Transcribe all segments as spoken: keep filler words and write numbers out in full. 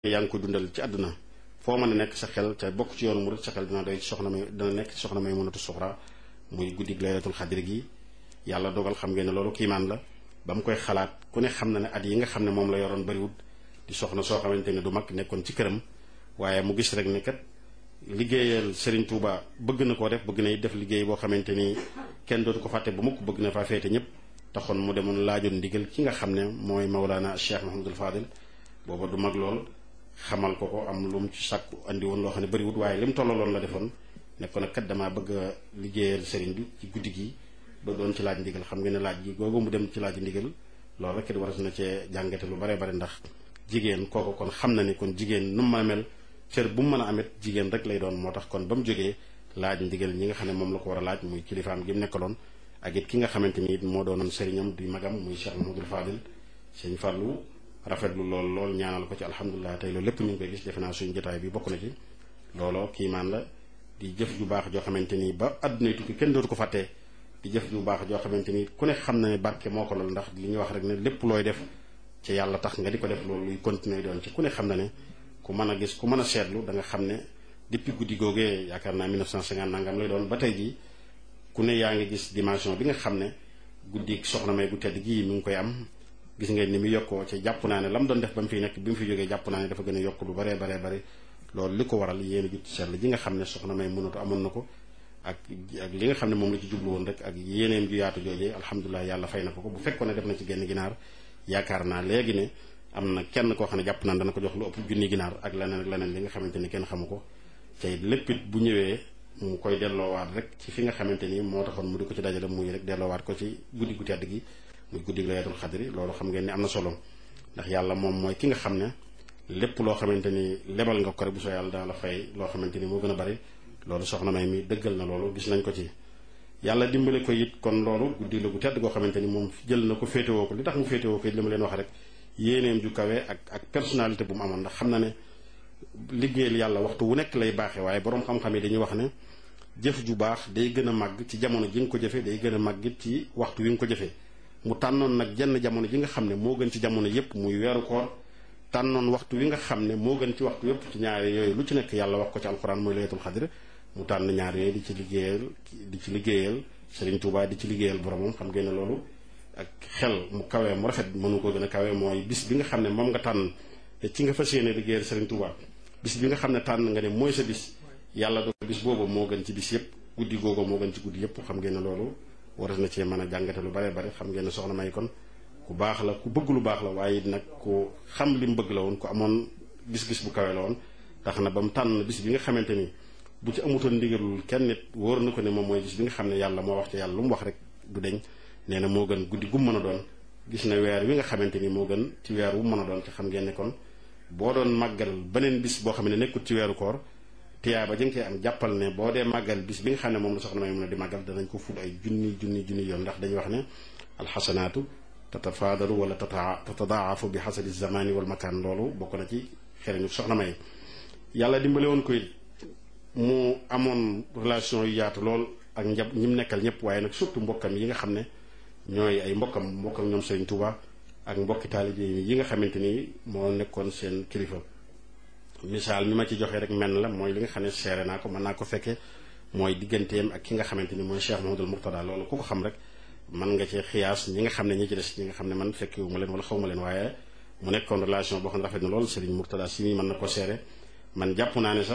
yaa ngi ko dundal ci àdduna foo mën a nekk sa xel ca bokk ci yoonu murid sa xel dina doy ci soxna may dina nekk ci soxna Maymunatu Suxra muy guddig laylatul xadri gi. yàlla dogal xam ngeen ne loolu kiimaan la ba mu koy xalaat ku ne xam na ne at yi nga xam ne moom la yoroon bariwut di soxna soo xamante ne du mag nekkoon ci këram waaye mu gis rek ne kat liggéeyal Serigne Touba bëgg na koo def bëgg na def liggéey boo xamante ni kenn dootu ko fàtte ba mukk bëgg na faa féete ñëpp taxoon mu demoon laajoon ndigal ki nga xam ne mooy Mawlana Cheikh Mahamadul Fadil booba du mag lool xamal ko ko am lu mu ci sàkku andi woon loo xam ne bariwut waaye li mu tollaloon la defoon nekkoon nag kat damaa bëgg a liggéeyal Serigne bi ci guddi gi ba doon ci laaj ndigal xam nga ne laaj gi googu mu dem ci laaj ndigal loolu rek it war na cee jàngate lu bare bare ndax jigéen kooku kon xam na ni kon jigéen nu mu mën a mel cër bu mu mën a amit jigéen rek lay doon moo tax kon ba mu jógee laaj ndigal ñi nga xam ne moom la ko war a laaj muy kilifaam gi mu nekkaloon ak it ki nga xamante ni it moo doonoon sëriñam di magam muy Cheikh Mahamadul Fadil sëñ Fallou rafetlu lool lool ñaanal ko ci alhamdulilah tey loolu lépp ñu ngi koy gis defe naa suñu jotaay bi bokk na ci looloo kiimaan la di jëf ju baax joo xamante ni ba àdduna tukki kenn dootu ko fàttee di jëf ju baax joo xamante ni ku ne xam na ne barke moo ko lool ndax li ñuy wax rek ne lépp looy def ci yàlla tax nga di ko def loolu luy continuer doon ci ku ne xam na ne ku mën a gis ku mën a seetlu da nga xam ne depuis guddi googee yaakaar naa mille neuf cent cinquante nangam lay doon ba tey jii ku ne yaa ngi gis dimension bi nga xam ne guddi soxna May gu tedd gii mi ngi koy am gis ngeen ni mu yokkoo ci jàpp naa ne la mu doon def ba mu fiy nekk bi mu fi jógee jàpp naa ne dafa gën a yokk lu baree baree bari loolu li ko waral yéen a jut seetlu ji nga xam ne soxna May mënatu amoon na ko ak ak li nga xam ne moom la ci jublu woon rek ak yéeneem ju yaatu joojee alhamdulilah yàlla fay na ko ko bu fekkoon ne def na ci genn ginaar yaakaar naa léegi ne am na kenn koo xam ne jàpp naan dana ko jox lu ëpp junni ginaar ak leneen ak leneen li nga xamante ni kenn xamu ko tey lépp it bu ñëwee mu koy delloowaat rek ci fi nga xamante ni moo taxoon mu di ko ci dajale muy rek delloowaat ko ci guddi gu tedd gi muy guddi laylatul xadri loolu xam ngeen ni am na solo ndax yàlla moom mooy ki nga xam ne lépp loo xamante ni lebal nga ko rek bu soo yàlla dana la fay loo xamante ni moo gën a bari loolu soxna May mi dëggal na loolu gis nañ ko ci yàlla dimbale ko it kon loolu guddi la gu tedd goo xamante ni moom jël na ko féetewoo ko li tax mu féetewoo ko it li ma leen wax rek yéeneem ju kawe ak ak personnalité bu mu amoon ndax xam na ne liggéeyal yàlla waxtu wu nekk lay baaxee waaye boroom xam-xam yi dañuy wax ne jëf ju baax day gën a màgg ci jamono ji nga ko jëfee day gën a màgg it ci waxtu wi nga ko jëfee mu tànnoon nag jenn jamono ji nga xam ne moo gën ci jamono yépp muy weeru koor tànnoon waxtu wi nga xam ne moo gën ci waxtu yépp ci ñaari yooyu lu ci nekk yàlla wax ko ci alxuraan mooy laylatul xadr mu tànn ñaar yooyu di ci liggéeyal di ci liggéeyal Serigne Touba di ci liggéeyal boromam xam ngeen ne loolu ak xel mu kawee mu rafet mënu ko gën a kawee mooy bis bi nga xam ne moom nga tànn te ci nga fas yéene liggéeyal Serigne Touba bis bi nga xam ne tànn nga ne mooy sa bis yàlla do bis boobu moo gën ci bis yépp guddi googu moo gën ci guddi yépp xam ngeen ne loolu waras na cee mën a jàngate lu bare bare xam ngeen ne soxna May kon ku baax la ku bëgg lu baax la waaye it nag ku xam li mu bëgg la woon ku amoon gis-gis bu kawe la woon tax na ba mu tànn bis bi nga xamante ni bu ci amutoon ndigalul kenn nit wóor na ko ne moom mooy bis bi nga xam ne yàlla moo wax ci yàlla lu mu wax rek du deñ nee na moo gën guddi gu mën a doon gis na weer wi nga xamante ni moo gën ci weer wu mën a doon ci xam ngeen ne kon boo doon màggal beneen bis boo xam ne nekkut ci weeru koor tiyaa ba jëng cee am jàppal ne boo dee màggal bis bi nga xam ne moom la soxna May mën a di màggal danañ ko ful ay junni junni junni yoon ndax dañuy wax ne alxasanaatu tatafaadalu wala tatadaafu bi xasabi zamani wal makaan loolu bokk na ci xereñu soxna May yàlla dimbale woon ko it mu amoon relation yu yaatu lool ak njab ñi mu nekkal ñëpp waaye nag surtout mbokkam yi nga xam ne ñooy ay mbokkam mbokkam ñoom Serigne Touba ak mbokki taalibe yi nga xamante ni moo nekkoon seen kilifa misaal mi ma ci joxee rek menn la mooy li nga xam ne seere naa ko mën naa ko fekkee mooy digganteem ak ki nga xamante ni mooy Cheikh Mahamadul Murtada loolu ku ko xam rek mën nga cee xiyaas ñi nga xam ne ñi ci des ñi nga xam ne man fekkewu ma leen wala xaw ma leen waaye mu nekkoon relation boo xam ne rafet na lool Serigne Murtada si mi mën na ko seere man jàpp naa ne sax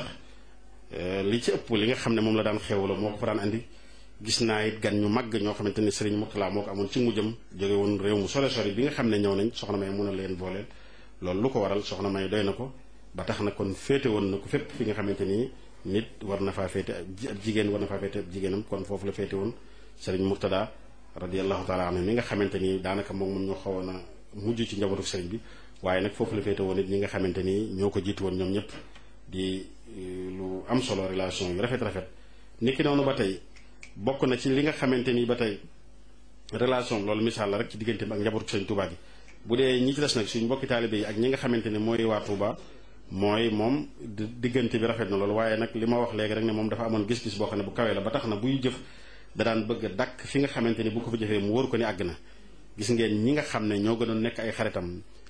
li ci ëpp li nga xam ne moom la daan xew la moo ko fa daan andi gis naa it gan ñu màgg ñoo xamante ni Serigne Murtada moo ko amoon ci mujjam jóge woon réew mu sore sori bi nga xam ne ñëw nañ soxna May mun a leen booleel loolu lu ko waral soxna May doy na ko ba tax na kon féete woon na ko fépp fi nga xamante ni nit war na faa féete ab jigéen war na faa féete ab jigéenam kon foofu la féete woon Serigne Murtada radiyallahu taala anhu mi nga xamante ni daanaka moom moom ñoo xawoon a mujj ci njabootu Serigne bi waaye nag foofu la féete woon it ñi nga xamante ni ñoo ko jiitu woon ñoom ñëpp di lu am solo relation yu rafet rafet niki noonu ba tey bokk na ci li nga xamante ni ba tey relation loolu misaal la rek ci diggante bi ak njabootu Serigne Touba gi bu dee ñi ci des nag suñ mbokki taalibe yi ak ñi nga xamante ni mooy waa Touba mooy moom diggante bi rafet na loolu waaye nag li ma wax léegi rek ne moom dafa amoon gis-gis boo xam ne bu kawee la ba tax na buy jëf da daan bëgg a dàkk fi nga xamante ni bu ko fa jëfee mu wóor ko ni àgg na gis ngeen ñi nga xam ne ñoo gënoon nekk ay xaritam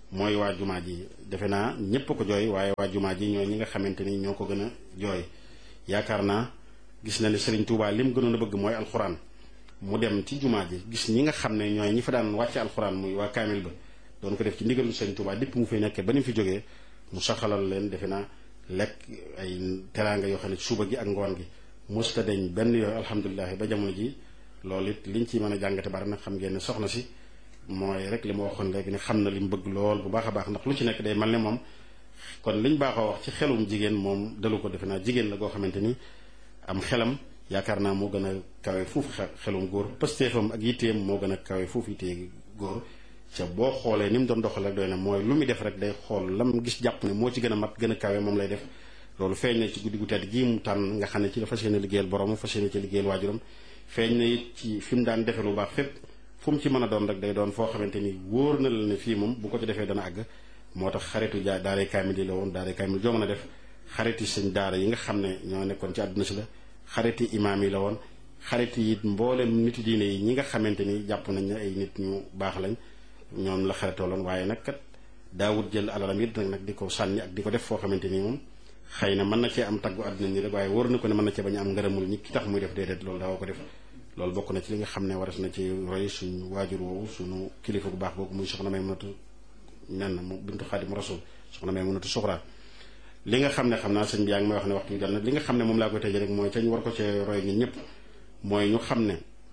mooy waa jumaa ji defe naa ñépp ko jooy waaye waa jumaa ji ñooy ñi nga xamante ni ñoo ko gën a jooy yaakaar naa gis na ni Serigne Touba lim gënoon a bëgg mooy alxuraan mu dem ci jumaa ji gis ñi nga xam ne ñooy ñi fa daan wàcce alxuraan muy waa kaamil ba doon ko def ci ndigalu Serigne Touba depuis mu fi nekkee ba ni mu fi jógee mu saxalal leen defe naa lekk ay teraanga yoo xam ne suba gi ak ngoon gi musta deñ benn yooyu alhamdulilah ba jamono ji loolu it liñ ci mën a jàngate bari nag xam ngeen ne soxna si mooy rek li ma waxoon léegi ne xam na li mu bëgg lool bu baax a baax ndax lu ci nekk day mel ne moom kon liñ baaxoo wax ci xelum jigéen moom dalu ko defe naa jigéen la goo xamante ni am xelam yaakaar naa moo gën a kawe fuuf xelum góor pëstéefam ak yitteem moo gën a kawe fuuf yittee góor ca boo xoolee ni mu doon doxal rek doy na mooy lu muy def rek day xool lam gis jàpp ne moo ci gën a mat gën a kawe moom lay def loolu feeñ na ci guddi gu tedd gii mu tànn nga xam ne ci la fas yéene liggéeyal borom fas yéene ci liggéeyal waajuram feeñ na it ci fi mu daan defe lu baax fépp fu mu ci mën a doon rek day doon foo xamante ni wóor na la ne fii moom bu ko ci defee dana àgg moo tax xaritu ja daaray kaamil yi la woon daaray kaamil joo mën a def xariti sëñ daara yi nga xam ne ñoo nekkoon ci àdduna si la xariti imaam yi la woon xariti it mboolem nitu diine yi ñi nga xamante ni jàpp nañ ne ay nit ñu baax lañ ñoom la xaritoo loon waaye nag kat daawut jël alalam it nag di ko sànni ak di ko def foo xamante ni moom xëy na mën na cee am taggu àdduna ni rek waaye wóor na ko ne mën na cee bañ a am ngërëmul ñi ki tax muy def déedéet loolu daaw ko def loolu bokk na ci li nga xam ne waras na ci roy suñu waajur woowu suñu kilifa gu baax googu muy soxna may mënatu nen mu bintu Xaadim Rasul soxna may mënatu suxraa li nga xam ne xam naa sëñ bi yaa ngi may wax ne waxtu bi jot na li nga xam ne moom laa koy tëjee rek mooy te ñu war ko cee roy ñun ñëpp mooy ñu xam ne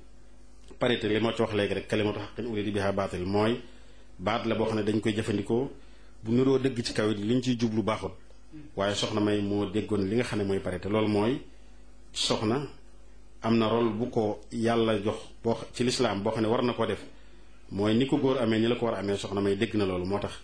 parité li moo ci wax léegi rek kalimatu haqqin urida biha baatil mooy baat la boo xam ne dañ koy jëfandikoo bu niroo dëgg ci kaw it liñ ciy jublu baaxul waaye soxna may moo déggoon li nga xam ne mooy parité loolu mooy soxna am na rôle bu ko yàlla jox boo ci lislaam boo xam ne war na koo def mooy ni ko góor amee ni la ko war a amee soxna may dégg na loolu moo tax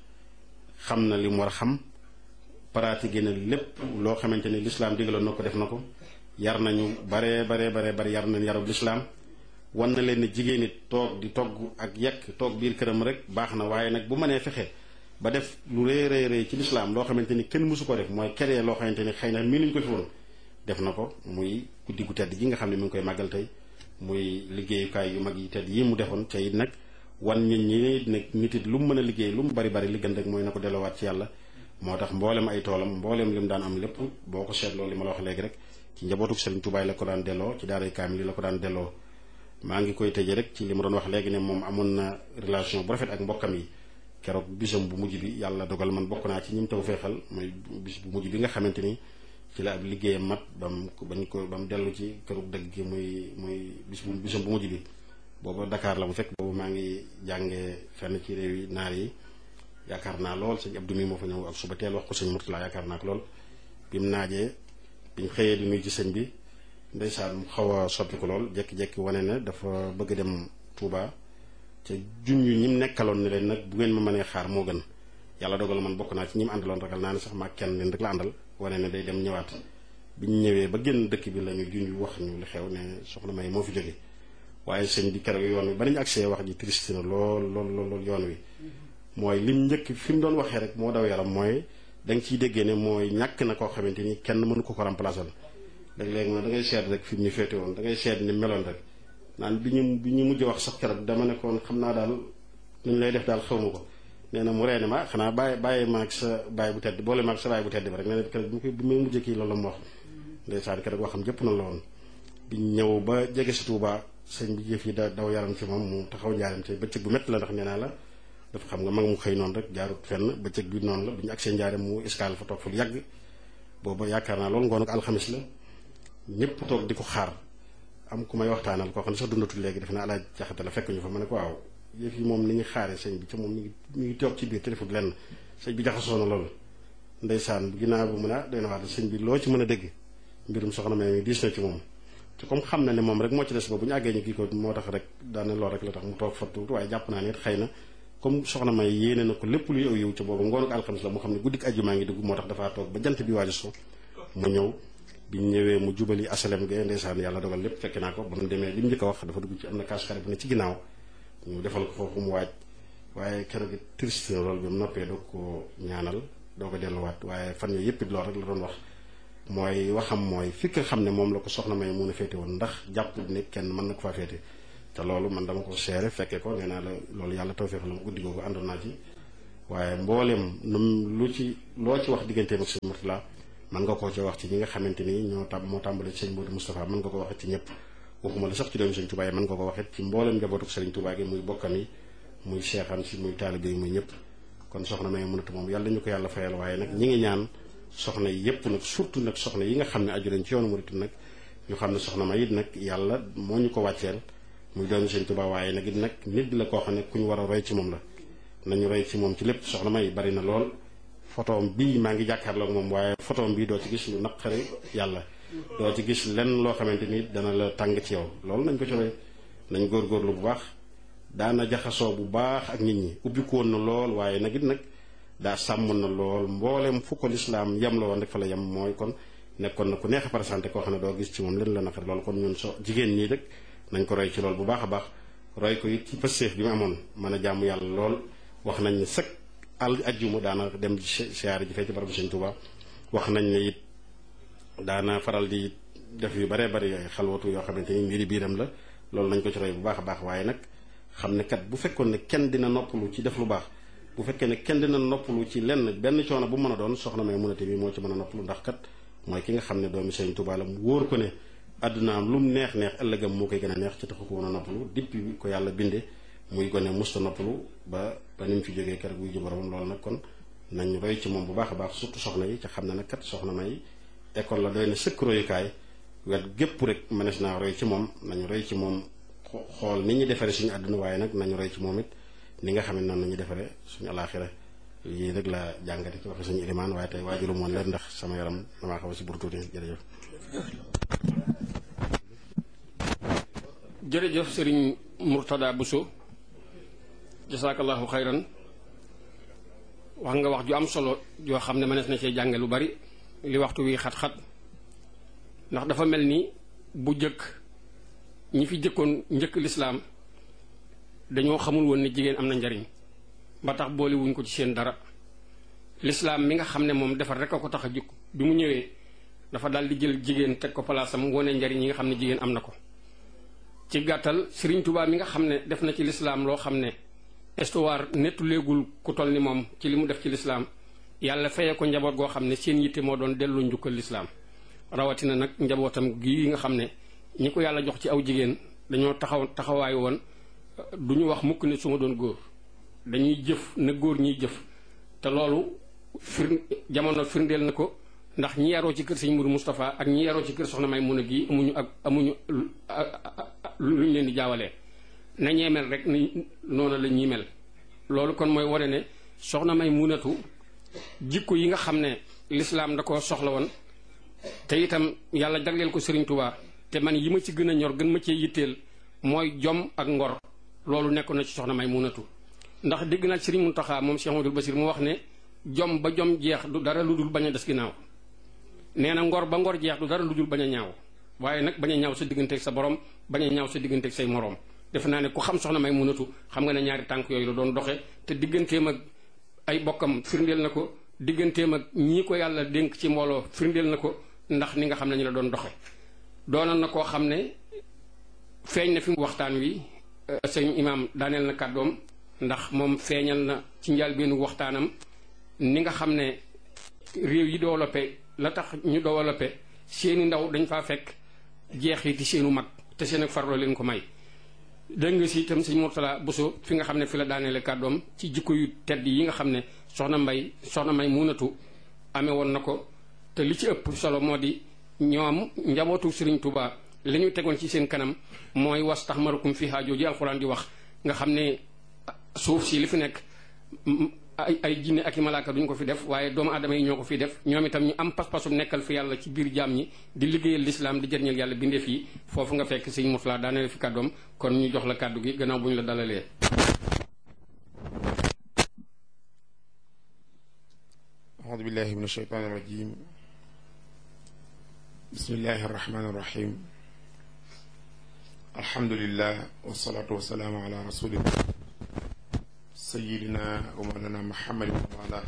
xam na li mu war a xam pratiqué na lépp loo xamante ni lislaam digaloon na ko def na ko yar nañu baree baree baree bari yar nañ yarub lislaam wan na leen ne jigéen it toog di togg ak yekk toog biir këram rek baax na waaye nag bu mënee fexe ba def lu rëy rëy rëy ci lislaam loo xamante ni kenn mësu ko def mooy keree loo xamante ni xëy na mii nuñ ko fi woon def na ko muy guddi gu tedd gi nga xam ne mi ngi koy màggal tey muy liggéeyukaay yu mag yi tedd yi mu defoon ca it nag wan nit ñi nag nit it lu mu mën a liggéey lu mu bari bari li gën rek mooy na ko delloowaat ci yàlla moo tax mboolem ay toolam mboolem li mu daan am lépp boo ko seetloo li ma la wax léegi rek ci njabootu Sëriñ Tuubaa la ko daan delloo ci daaray kaamil la ko daan delloo maa ngi koy tëjee rek ci li ma doon wax léegi ne moom amoon na relation bu rafet ak mbokkam yi keroog bisam bu mujj bi yàlla dogal man bokk naa ci ñi mu taw feexal mooy bis bu mujj bi nga xamante ni ci la ab liggéeyam mat bam bañ ko ba mu dellu ci kërug dëgg gi muy muy bis bu bisam bu mujj bi booba Dakar la mu fekk boobu maa ngi jàngee fenn ci réew yi naar yi yaakaar naa lool sëñ Abdou mi moo fa ñëw ak suba teel wax ko sëñ Murtala yaakaar naa ko lool bi mu naajee bi ñu xëyee di nuyu ci sëñ bi ndeysaan mu xaw a soppi ko lool jékki-jékki wane ne dafa bëgg dem Touba ca jun yu ñi mu nekkaloon ne leen nag bu ngeen ma mënee xaar moo gën yàlla dogal man bokk naa ci ñi mu àndaloon ragal naa ne sax maa kenn leen rek la àndal wane ne day dem ñëwaat bi ñu ñëwee ba génn dëkk bi la ñu junj wax ñu li xew ne soxna May moo fi jóge waaye sëñ bi keroog yoon wi ba nañu agsee wax ji triste na lool lool lool yoon wi mooy lim njëkk fi mu doon waxee rek moo daw yaram mooy da nga ciy déggee ne mooy ñàkk na koo xamante ni kenn mënu ko ko remplacer léeg-léeg ma da ngay seet rek fi mu ñu féete woon da ngay seet ni meloon rek naan bi ñu bi ñu mujj wax sax keroog dama nekkoon xam naa daal nuñ lay def daal xaw ma ko nee na mu reene ma xanaa bàyyi bàyyi maag sa bàyyi bu tedd boole maag sa bàyyi bu tedd ba rek nee na keroog bi bi muy mujjee kii loolu la mu wax ndeysaan keroog waxam jëpp na la woon bi ñëw ba jege si Touba sëñ bi jëf yi da daw yaram ci moom mu taxaw njaaram ci bëccëg bu métti la ndax nee naa la dafa xam nga mag mu xëy noonu rek jaarut fenn bëccëg bi noonu la bi ñu agsee njaaram mu escale fa toog fa lu yàgg booba yaakaar naa loolu ngoon ak alxamis la ñëpp toog di ko xaar am ku may waxtaanal koo xam ne sax dundatul léegi def naa alaaj jaxate la fekk ñu fa ma ne ko waaw yëf yi moom ni ñu xaaree sëñ bi ca moom mi ngi mi ngi toog ci biir te defut lenn sëñ bi jaxasoo na loolu ndeysaan ginnaaw bu mun a doy na waat sëñ bi loo ci mën a dégg mbirum soxna May diis na ci moom te comme xam na ne moom rek moo ci des ba bu ñu àggee ñu kii ko moo tax rek daane lool rek la tax mu toog fa tuuti waaye jàpp naa ne xëy na comme soxna May yéene na ko lépp luy aw yiw ca boobu ngoonu ko alxamis la mu xam ne guddik àjjuma ngi dugg moo tax dafaa toog ba jant bi waaju so mu ñëw biñ ñëwee mu jubali asalem ge ndeysaan yàlla dogal lépp fekk naa ko ba mu demee li mu njëkk a wax dafa dugg ci am na kaas xare bu ne ci ginnaaw ñu defal ko foofu mu waaj waaye keroog it triste na loolu bi mu noppee doo ko ñaanal doo ko delluwaat waaye fan yooyu yëpp it loolu rek la doon wax mooy waxam mooy fi nga xam ne moom la ko soxna May mun a féete woon ndax jàpp ne kenn mën na ko faa féete te loolu man dama ko seere fekkee ko nee naa la loolu yàlla tawfeex la mu guddi googu àndoon naa ci waaye mbooleem num lu ci loo ci wax digganteem ak sëñ Murtala mën nga koo ci wax ci ñi nga xamante ni ñoo tam moo tàmbale ci sëñ Modou Moustapha mën nga ko waxit ci ñëpp waxuma la sax ci doomu sëñ Touba yi mën nga ko waxit ci mbooleem njabootu sëriñ Touba gi muy bokkam yi muy seexam si muy taalibe yi muy ñëpp kon soxna May Munatu moom yàlla ñu ko yàlla fayal waaye nag ñi ngi ñaan soxna yi yëpp nag surtout nag soxna yi nga xam ne aju nañ ci yoonu murit nag ñu xam ne soxna May it nag yàlla moo ñu ko wàcceel muy doomu sëñ Touba waaye nag it nag nit la koo xam ne ku ñu war a roy ci moom la nañu roy ci moom ci lépp soxna May bari na lool photoom bii maa ngi jàkkaarloog moom waaye photoom bii doo ci gis lu naqari yàlla doo ci gis lenn loo xamante ni dana la tàng ci yow loolu nañ ko ci roy nañ góorgóorlu bu baax daana jaxasoo bu baax ak nit ñi ubbi ko woon na lool waaye nag it nag daa sàmm na lool mboolem fu ko lislaam yem la woon rek fa la yem mooy kon nekkoon na ku neex a présenté koo xam ne doo gis ci moom leen la naqari loolu kon ñun so jigéen ñii rek nañ ko roy ci lool bu baax a baax roy ko it ci pëstéef bi mu amoon mën a jàmm yàlla lool wax nañ ne sëkk al ajjuma daana dem siyaare ji fee ci barabu Sëñ Tuubaa wax nañ ne it daana faral di def yu baree bari yooyu xalwatu yoo xamante ni mbiri biiram la loolu nañ ko ci roy bu baax a baax waaye nag xam ne kat bu fekkoon ne kenn dina noppalu ci def lu baax bu fekkee ne kenn dina noppalu ci lenn benn coono bu mën a doon soxna May Munatu bi moo ci mën a noppalu ndax kat mooy ki nga xam ne doomi Sëñ Tuubaa la mu wóor ko ne àddunaam lu mu neex neex ëllëgam moo koy gën a neex ci taxu ko woon a noppalu depuis ko yàlla binde muy gone musta noppalu ba ba ni mu fi jógee keroog wuy ji boromam loolu nag kon nañ roy ci moom bu baax a baax surtout soxna yi ca xam ne nag kat soxna May école la doy na sëkk royukaay wet gépp rek mënees naa roy ci moom nañu roy ci moom xool ni ñu defaree suñu àdduna waaye nag nañu roy ci moom it ni nga xam ne noonu nañu defaree suñu alaaxira yii rek la jàngate ci waxe suñu ilimaan waaye tey waajulu moon leen ndax sama yaram damaa xaw a si bur tuuti jërëjëf jërëjëf sëriñ Murtada Bousso jasaakallahu xayran wax nga wax ju am solo joo xam ne mënees na cee jànge lu bari li waxtu wi xat-xat ndax dafa mel ni bu jëkk ñi fi jëkkoon njëkk lislaam dañoo xamul woon ni jigéen am na njariñ ba tax boole wuñ ko ci seen dara lislaam mi nga xam ne moom defar rek a ko tax a jukk bi mu ñëwee dafa daal di jël jigéen teg ko palaasam wone njariñ yi nga xam ne jigéen am na ko ci gàttal Sëriñ Tuubaa mi nga xam ne def na ci lislaam loo xam ne histoire nettu léegul ku toll ni moom ci li mu def ci lislaam yàlla feye ko njaboot goo xam ne seen yitte moo doon delloo njukkal lislaam rawatina nag njabootam gii nga xam ne ñi ko yàlla jox ci aw jigéen dañoo taxaw taxawaay woon du ñu wax mukk ne su ma doon góor dañuy jëf na góor ñiy jëf te loolu fir jamono firndeel na ko ndax ñi yaroo ci kër sëñ Mourou Moustapha ak ñi yaroo ci kër soxna May Muna gi amuñu ak amuñu luñ leen di jaawalee na ñee mel rek ni noonu la ñuy mel loolu kon mooy wane ne soxna May Munatu jikko yi nga xam ne lislaam da ko soxla woon te itam yàlla jagleel ko Sëriñ Tuubaa te man yi ma ci gën a ñor gën ma cee yitteel mooy jom ak ngor loolu nekkoon na ci soxna May Munatu ndax dégg naa Sëriñ Muntaxa moom Cheikh Amadou Bassir mu wax ne jom ba jom jeex du dara lu dul bañ a des ginnaaw nee na ngor ba ngor jeex du dara lu dul bañ a ñaaw waaye nag bañ a ñaaw sa digganteeg sa borom bañ a ñaaw sa digganteeg say moroom defe naa ne ku xam soxna May Munatu xam nga ne ñaari tànk yooyu la doon doxe te digganteem ak ay bokkam firndeel na ko digganteem ak ñii ko yàlla dénk ci mbooloo firndeel na ko ndax ni nga xam ne ñu la doon doxe doonoon na koo xam ne feeñ na fi waxtaan wi sëñ imaam daaneel na kàddoom ndax moom feeñal na ci njëlbéenu waxtaanam ni nga xam ne réew yi développé la tax ñu développé seeni ndaw dañ faa fekk jeexiti seenu mag te seen ak farloo leen ko may dégg nga si itam sëñ Murtada Bousso fi nga xam ne fi la daaneele kàddoom ci jikko yu tedd yi nga xam ne soxna Mbay soxna May Munatu amee woon na ko te li ci ëpp solo moo di ñoom njabootu Sëriñ Tuubaa li ñu tegoon ci seen kanam mooy was tax marukum fi haajoo ji alxuraan di wax nga xam ne suuf si li fi nekk ay ay jinne ak i malaaka duñ ko fi def waaye doomu aadama yi ñoo ko fi def ñoom itam ñu am pas-pasu nekkal fi yàlla ci biir jaam ñi di liggéeyal lislaam di jëriñal yàlla bindeef yi foofu nga fekk sëñ Murtada daaneel fi kàddoom kon ñu jox la kàddu gi gannaaw bu ñu la dalalee. aoudu billahi min ashaytaani irrajim bismillahi arrahmani irrahim alhamdulillah wasalaatu wasalaamu ala rasulillah sayidina wa mawlana muhammadin wa ala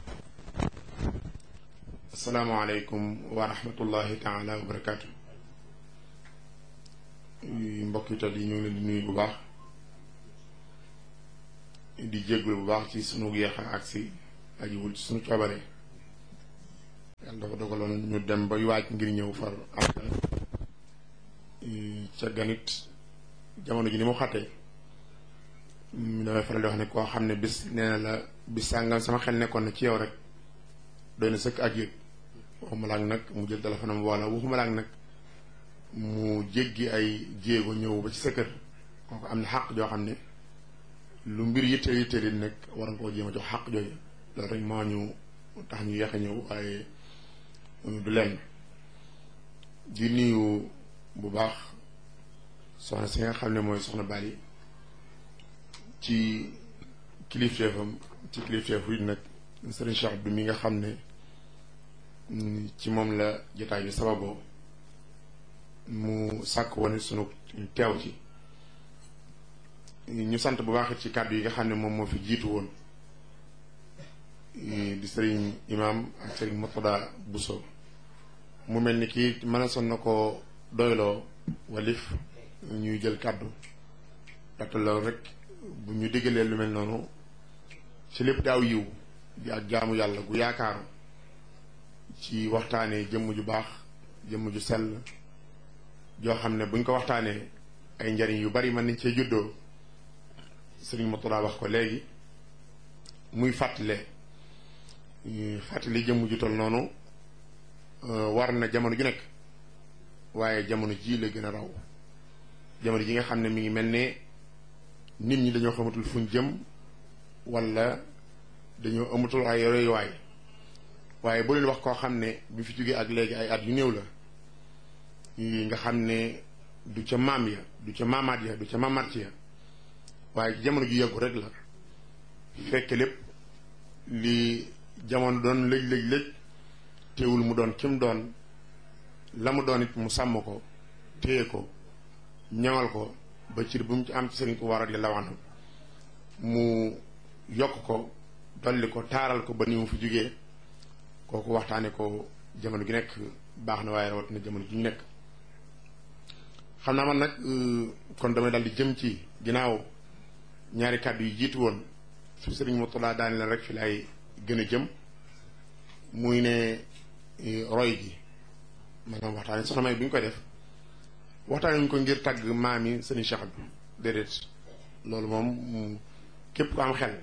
assalaamu aleykum wa rahmatullahi taala wa barakaatu mbokk yi tal yi ñu ngi leen di nuyu bu baax di jégglu bu baax ci sunu yéex a agsi ajiwul ci sunu coobare yàlla dafa dogaloon ñu dem ba waaj ngir ñëw far am ca ganit jamono ji ni mu xattee damay faral di wax ne koo xam ne bis nee na la bis sàngam sama xel nekkoon na ci yow rek doy na sëkk ak yëg waxuma laak nag mu jël téléphone am wala waxuma laak nag mu jéggi ay jéego ñëw ba ci sa kër kooku am na xàq joo xam ne lu mbir yitte yitte di nekk war nga koo jéem a jox xàq jooju loolu rek moo ñu tax ñu yeex a ñëw waaye du lenn di nuyu bu baax soxna si nga xam ne mooy soxna Bali ci kilifteefam ci kilifteefu it nag Serigne Cheikh Abdou mi nga xam ne ci moom la jotaay bi sababoo mu sàkk woon sunu teew ci ñu sant bu baax ci kàddu yi nga xam ne moom moo fi jiitu woon di Serigne Imam ak Serigne Mourtada Bousso mu mel ni kii mën a son na ko doyloo walif ñuy jël kàddu ndaxte loolu rek bu ñu diggalee lu mel noonu ci lépp daaw yiw di ak jaamu yàlla gu yaakaaru ci waxtaanee jëmm ju baax jëmm ju sell joo xam ne buñ ko waxtaanee ay njariñ yu bari mën nañ cee juddoo Sëriñ Mourtada wax ko léegi muy fàttale fàttali jëmm ju tol noonu war na jamono ju nekk waaye jamono ji la gën a raw jamono ji nga xam ne mi ngi mel ne nit ñi dañoo xamatul fuñ jëm wala dañoo amatul ay royuwaay waaye boo leen wax koo xam ne bi fi jógee ak léegi ay at yu néew la nga xam ne du ca maam ya du ca maamaat ya du ca maamaat ya waaye jamono ju yàggu rek la fekk lépp li jamono doon lëj lëj lëj teewul mu doon kim doon la mu doon it mu sàmm ko téye ko ñaŋal ko ba cir bu mu ci am ci Sëriñ Tuubaa radiyallaahu anhu mu yokk ko dolli ko taaral ko ba ni mu fi jógee kooku waxtaane ko jamono gi nekk baax na waaye rawatina jamono ji ñu nekk xam naa man nag kon damay dal di jëm ci ginnaaw ñaari kàddu yi jiitu woon su Sëriñ Mourtada daane la rek fi lay gën a jëm muy ne roy gi maanaam waxtaane soxna May bu ñu koy def waxtaane ñu ko ngir tàgg maam yi Sëriñ Cheikh Abdou déedéet loolu moom képp ku am xel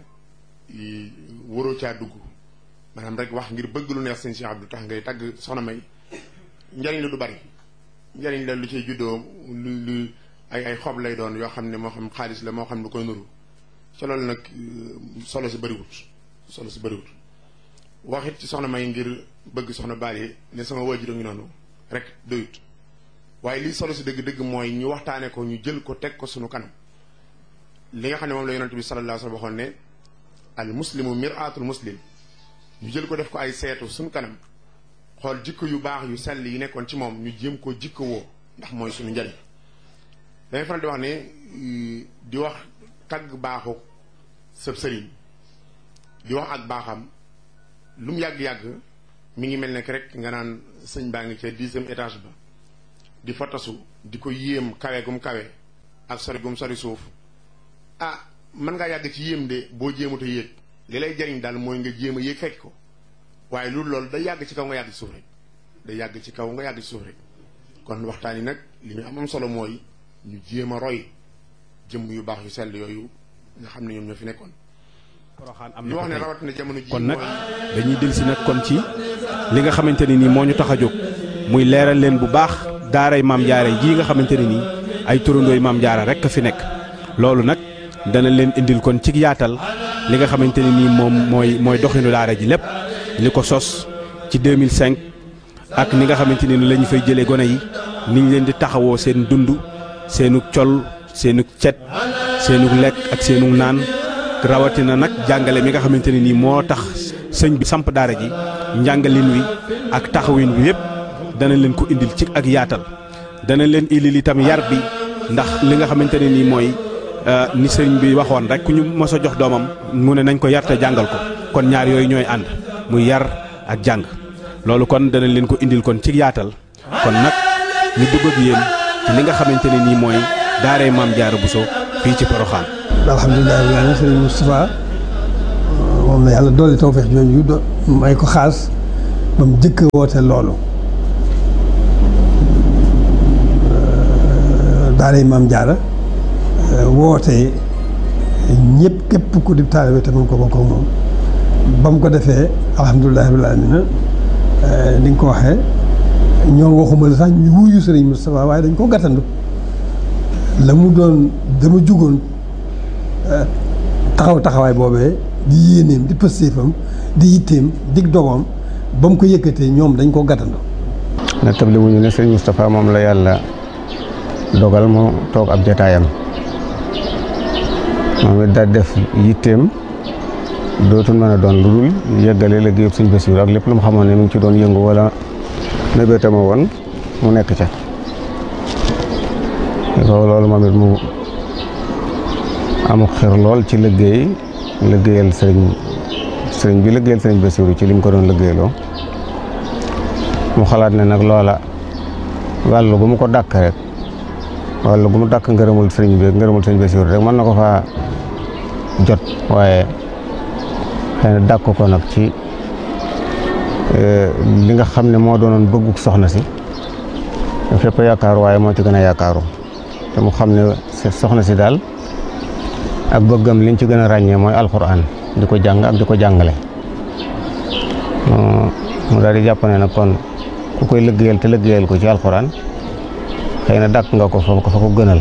waroo caa dugg maanaam rek wax ngir bëgg lu neex Sëriñ Cheikh Abdou tax ngay tàgg soxna May njariñ la du bari njariñ la lu cay juddoo lu lu ay ay xob lay doon yoo xam ne moo xam xaalis la moo xam lu koy nuru ca loolu nag solo si bëriwut solo si bëriwut waxit ci soxna May ngir bëgg soxna Bali ne sama waajur ngi noonu rek doyut waaye lii solo si dëgg-dëgg mooy ñu waxtaane ko ñu jël ko teg ko sunu kanam li nga xam ne moom la yonent bi sallallahu alayhi wa sallam waxoon ne al muslimu mir'atul muslim ñu jël ko def ko ay seetu sunu kanam xool jikko yu baax yu sell yi nekkoon ci moom ñu jéem koo jikko woo ndax mooy suñu njariñ dangay faral di wax ne di wax tagg baaxu sëb sëriñ di wax ak baaxam lu mu yàgg-yàgg mi ngi mel ne rek nga naan sëñ baa ngi ca dixième étage ba di fa tasu di ko yéem kawe gum kawe ak sori gum sori suuf ah mën ngaa yàgg ci yéem de boo jéemut a yéeg li lay jariñ daal mooy nga jéem a yéeg fekk ko waaye loolu loolu day yàgg ci kaw nga yàgg ci suuf rek day yàgg ci kaw nga yàgg ci suuf rek kon waxtaan yi nag li ñu am am solo mooy ñu jéem a roy jëmm yu baax yu sell yooyu nga xam ne ñoom ñoo fi nekkoon. ñu wax ne rawatina jamono ji kon nag dañuy dellusi nag kon ci li nga xamante ne nii moo ñu tax a jóg muy leeral leen bu baax daaray maam jaara jii nga xamante ne nii ay turandooy maam jaara rek a fi nekk loolu nag dana leen indil kon ci yaatal li nga xamante ne nii moom mooy mooy doxinu daara ji lépp li ko sos ci deux mille cinq ak ni nga xamante ni la ñu fay jëlee gone yi ni ñu leen di taxawoo seen dund seenug col seenug cet seenug lekk ak seenug naan rawatina nag jàngale mi nga xamante ne nii moo tax sëñ bi samp daara ji njàngalin wi ak taxawin wi yépp dana leen ko indil ci ak yaatal dana leen indil itam yar bi ndax li nga xamante ne nii mooy ni sëñ bi waxoon rek ku ñu mos a jox doomam mu ne nañ ko yar te jàngal ko kon ñaar yooyu ñooy ànd muy yar ak jàng loolu kon dana leen ko indil kon ci yaatal kon nag ñu dugg ak yéen ci li nga xamante ne nii mooy daaray maam Jaara Bousso fii ci Porokhane. alhamdulilah rabbil aalamiin Serigne Moustapha moom la yàlla dolli tawfeex jooju do may ko xaas ba mu jëkk woote loolu daaray Maam Jaara woote ñëpp képp ku di taalibe te mën ko bokk ak moom ba mu ko defee alhamdulilah rabbil aalamiin ni nga ko waxee ñoom waxuma la sax ñu wuyu Serigne Moustapha waaye dañ ko gàttandu la mu doon dama jugoon taxaw taxawaay boobee di yéeneem di pëstéefam di yitteem dig dogoom ba mu ko yëkkatee ñoom dañ ko gàttandu. na table wuñu ne Serigne Moustapha moom la yàlla dogal mu toog ab jataayam moom it daal def yitteem dootul mën a doon lu dul yëggale liggéeyu Sëñ Bassirou ak lépp lu mu xamoon ne mu ngi ci doon yëngu wala mébétama woon mu nekk ca loolu moom it mu amul xir lool ci liggéey liggéeyal sëriñ sëriñ bi liggéeyal Sëñ Bassirou ci li mu ko doon liggéeyloo mu xalaat ne nag loola wàllu gu mu ko dàkk rek wàllu gu mu dàkk ngërëmul sëriñ bi ngërëmul Sëñ Bassirou rek mën na ko faa jot waaye xëy na dàkk ko nag ci li nga xam ne moo doonoon bëgguk soxna si fépp yaakaaru waaye moo ci gën a yaakaaru te mu xam ne soxna si daal ak bëggam liñ ci gën a ràññee mooy alxuraan di ko jàng ak di ko jàngale mu daal di jàpp ne nag kon ku koy liggéeyal te liggéeyal ko ci alxuraan xëy na dàkk nga ko fa ko fa ko gënal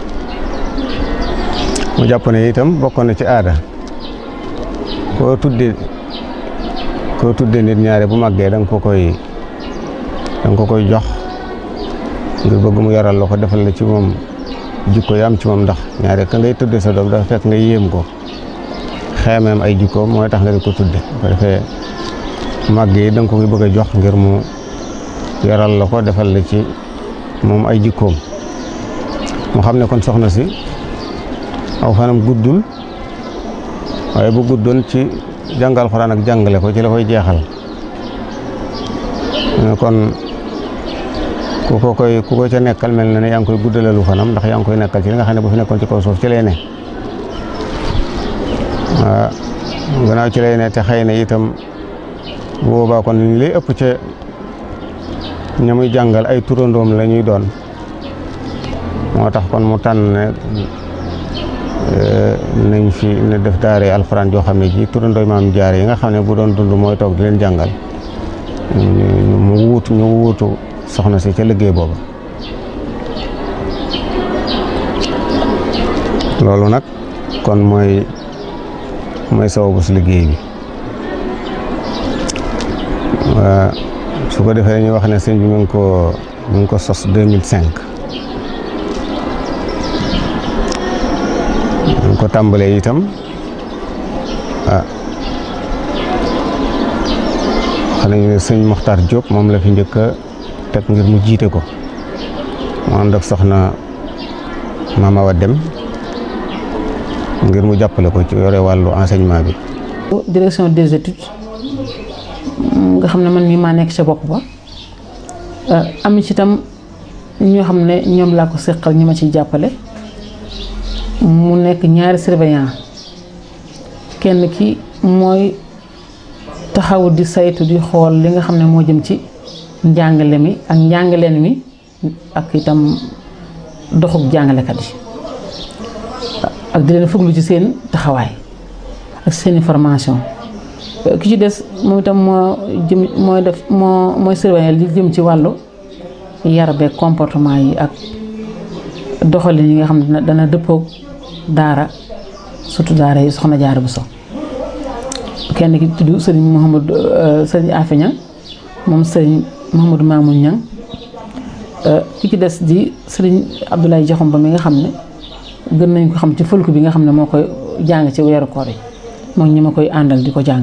mu jàpp ne itam bokkoon na ci aada koo tudde koo tudde nit ñaare bu màggee da nga ko koy da nga ko koy jox ngir bëgg mu yaral la ko defal la ci moom jikko yi am ci moom ndax ñaare ka ngay tudde sa doom dafa fekk nga yéem ko xeemeem ay jikkoom mooy tax nga di ko tudde bu ko defee màggee yi da nga ko koy bëgg a jox ngir mu yaral la ko defal la ci moom ay jikkoom mu xam ne kon soxna si aw fanam guddul waaye bu guddoon ci jàngal Alxuraan ak jàngale ko ci la koy jeexal kon ku ko koy ku ko ca nekkal mel na ne yaa ngi koy guddalalu fanam ndax yaa ngi koy nekkal ci li nga xam ne bu fi nekkoon ci kaw suuf ci lay ne waaw gannaaw ci lay ne te xëy na itam bu boobaa kon li lay ëpp ca ña muy jàngal ay turandoom la ñuy doon moo tax kon mu tànn ne nañ fi ne def daare alxuraan joo xam ne ji turandooy Maam Jaara yi nga xam ne bu doon dund mooy toog di leen jàngal mu wuutu ñu wuutu soxna si ca liggéey booba loolu nag kon mooy mooy sababu si liggéey bi su ko defee ñu wax ne sëñ bi mu ngi ko mu ngi ko sos deux mille cinq ñu ko tàmbalee itam ah xam nañu ne sëñ Mokhtar Diop moom la fi njëkk a teg ngir mu jiite ko mu ànd ak soxna Mama Wa Dem ngir mu jàppale ko ci yore wàllu enseignement bi. direction des études nga xam ne man mii maa nekk ca bopp ba am ci itam ñoo xam ne ñoom laa ko seqal ñi ma ciy jàppale mu nekk ñaari surveillant kenn ki mooy taxaw di saytu di xool li nga xam ne moo jëm ci njàngale mi ak njàngaleen mi ak itam doxub jàngalekat yi ak di leen fuglu ci seen taxawaay ak seen formation ki ci des moom itam moo jëm mooy def moo mooy surveiller li jëm ci wàllu yar beeg comportement yi ak doxalin yi nga xam ne dana dëppoog daara surtout daara yi Soxna Jaara Buso kenn ki tudd sëriñ Mouhamadou sëriñ Afe Ñang moom sëriñ Mouhamadou Mamoun Ñang ki ci des di sëriñ Abdoulaye Jaxum ba mi nga xam ne gën nañ ko xam ci fëlku bi nga xam ne moo koy jàng ci weeru koor yi moom ñi ma koy àndal di ko jàng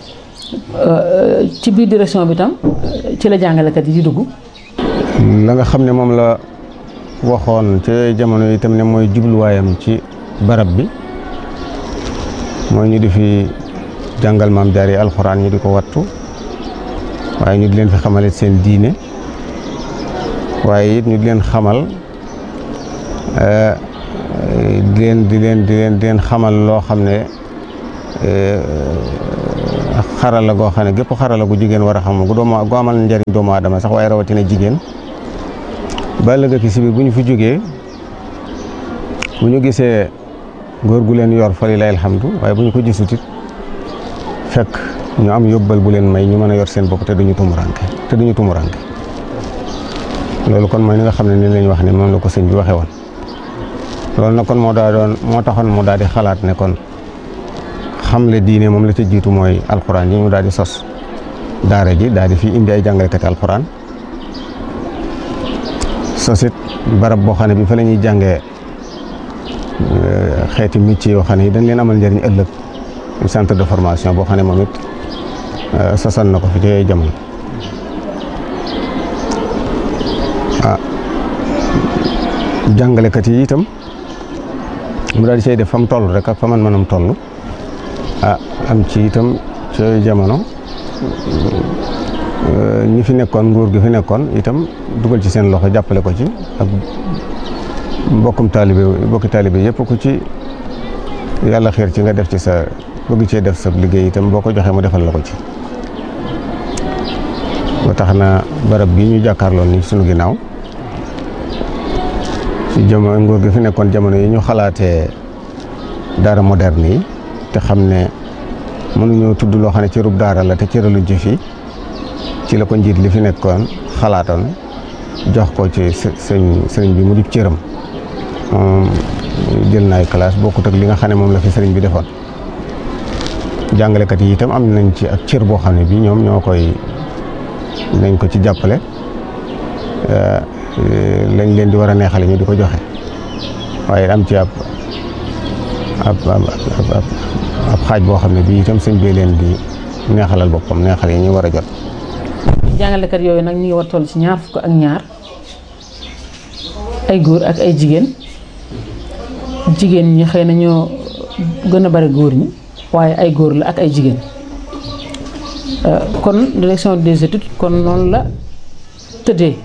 ci biir direction bi tam ci la jàngalekat yi di dugg. la nga xam ne moom la waxoon ci jamono yi itam ne mooy jubluwaayam ci barab bi mooy ñu di fi jàngal Maam Jaara yi alxuraan ñu di ko wattu waaye ñu di leen fi xamale seen diine waaye it ñu di leen xamal di leen di leen di leen di leen xamal loo xam ne xarala goo xam ne gépp xarala gu jigéen war a xam gu doomu gu amal njariñ doomu aadama sax waaye rawatina jigéen ba ëllëg ki si biir bu ñu fi jógee bu ñu gisee góor gu leen yor fa lillahi alhamdu waaye bu ñu ko gisut it fekk ñu am yóbbal bu leen may ñu mën a yor seen bopp te duñu tumuranke te duñu tumuranke loolu kon mooy ni nga xam ne ni lañ wax ne moom la ko sëñ bi waxee woon loolu nag kon moo daa doon moo taxoon mu daal di xalaat ne kon xamle diine moom la ca jiitu mooy alxuraan yi ñu daal di sos daara ji daal di fi indi ay jàngalekati alxuraan sosit barab boo xam ne bi fa la ñuy jàngee xeeti métier yoo xam ne dañ leen amal njëriñ ëllëg centre de formation boo xam ne moom it sosan na ko fi ci yooyu jamono ah jàngalekat yi itam mu daal di cay def fa mu toll rek ak fa man mënam toll ah am ci itam ci yooyu jamono ñi fi nekkoon nguur gi fi nekkoon itam dugal ci seen loxo jàppale ko ci ak mbokkum taalibe mbokki taalibe yëpp ku ci yàlla xiir ci nga def ci sa bëgg cee def sa liggéey itam boo ko joxee mu defal la ko ci ba tax na barab bi ñu jàkkaarloo ni sunu ginnaaw ci jamono nguur gi fi nekkoon jamono yi ñu xalaatee daara moderne yi te xam ne mënuñoo tudd loo xam ne cërub daara la te cëraluñ ci fii ci la ko njiit li fi nekkoon xalaatoon jox ko ci sëñ sëriñ bi mu di cëram moom jël na ay classe bokkut ak li nga xam ne moom la fi sëriñ bi defoon jàngalekat yi itam am nañ ci ak cër boo xam ne bi ñoom ñoo koy nañ ko ci jàppale lañ leen di war a neexale ñu di ko joxe waaye am ci ab ab ab ab xaaj boo xam ne bii itam sëñ bi leen di neexalal boppam neexal yi ñu war a jot. jàngalekat yooyu nag ñu ngi war toll ci ñaar fukk ak ñaar ay góor ak ay jigéen jigéen ñi xëy na ñoo gën a bari góor ñi waaye ay góor la ak ay jigéen kon direction des études kon noonu la tëddee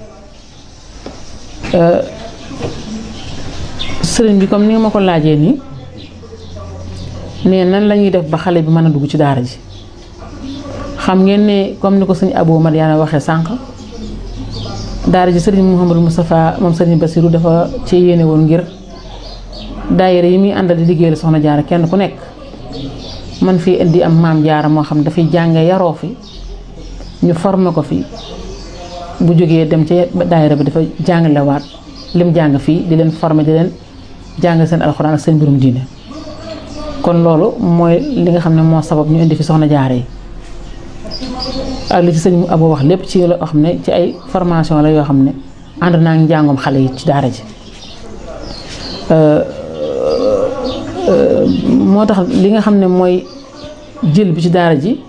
sëriñ bi comme ni nga ma ko laajee nii ne nan la ñuy def ba xale bi mën a dugg ci daara ji xam ngeen ne comme ni ko sëñ Abou Madiana waxee sànq daara ji sëriñ Mouhamadou Moustapha moom sëriñ Bassirou dafa ci yéene woon ngir daayira yi muy àndal di liggéeyal soxna jaara kenn ku nekk man fii indi am maam jaara moo xam dafay jànge yaroo fi ñu formé ko fi bu jógee dem ci daayira bi dafa jàngalewaat lim jàng fii di leen formé di leen jàng seen alxuraan ak seen mbirum diine kon loolu mooy li nga xam ne moo sabab ñu indi fi soxna jaara yi ak li ci sëñ Abou wax lépp ci loo xam ne ci ay formation la yoo xam ne ànd naa ngi njàngum xale yi ci daara ji moo tax li nga xam ne mooy jël bi ci daara ji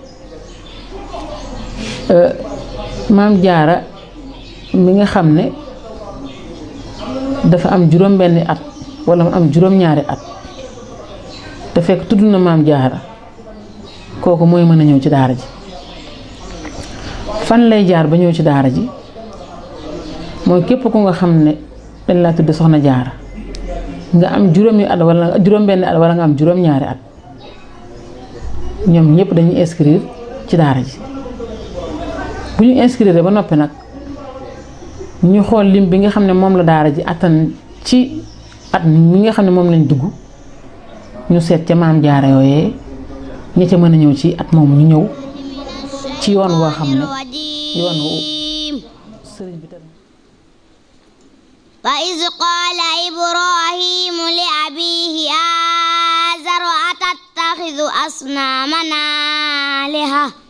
maam jaara mi nga xam ne dafa am juróom benni at wala mu am juróom ñaari at te fekk tudd na maam jaara kooku mooy mën a ñëw ci daara ji fan lay jaar ba ñëw ci daara ji mooy képp ku nga xam ne dañ laa tudd soxna jaara nga am juróomi at wala juróom benn at wala nga am juróom ñaari at ñoom ñëpp dañuy inscrire ci daara ji bu ñu inscrire ba noppi nag ñu xool lim bi nga xam ne moom la daara ji attan ci at mi nga xam ne moom lañ dugg ñu seet ca maam jaara yooyee ña ca mën a ñëw ci at moomu ñu ñëw ci yoon woo xam ne yoon wu sëriñ bi tam wa iz qaala ibrahimu li abiihi aazara atattaxidu asnaaman aaliha